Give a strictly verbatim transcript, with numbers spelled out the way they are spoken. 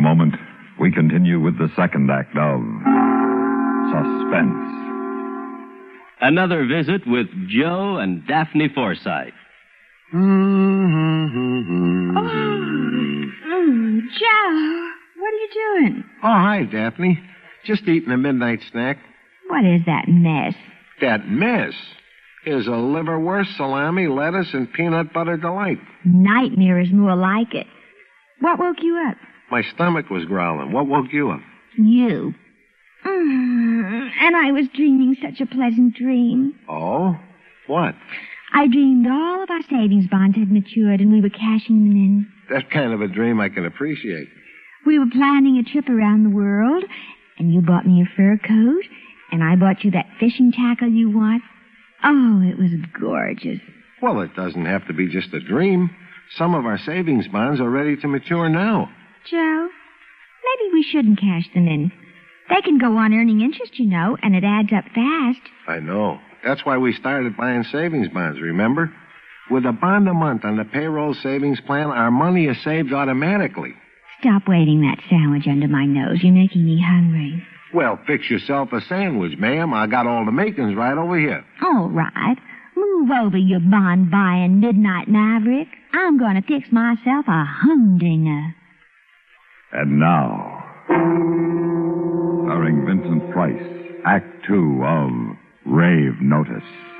moment, we continue with the second act of Suspense. Another visit with Joe and Daphne Forsythe. Mm-hmm. Oh, mm, Joe, what are you doing? Oh, hi, Daphne. Just eating a midnight snack. What is that mess? That mess is a liverwurst, salami, lettuce, and peanut butter delight. Nightmare is more like it. What woke you up? My stomach was growling. What woke you up? You. Mm, and I was dreaming such a pleasant dream. Oh? What? I dreamed all of our savings bonds had matured and we were cashing them in. That kind of a dream I can appreciate. We were planning a trip around the world, and you bought me a fur coat, and I bought you that fishing tackle you want. Oh, it was gorgeous. Well, it doesn't have to be just a dream. Some of our savings bonds are ready to mature now. Joe, maybe we shouldn't cash them in. They can go on earning interest, you know, and it adds up fast. I know. That's why we started buying savings bonds, remember? With a bond a month on the payroll savings plan, our money is saved automatically. Stop waving that sandwich under my nose. You're making me hungry. Well, fix yourself a sandwich, ma'am. I got all the makings right over here. All right. Move over, you bond-buying midnight maverick. I'm going to fix myself a humdinger. And now, starring Vincent Price, Act Two of Rave Notice.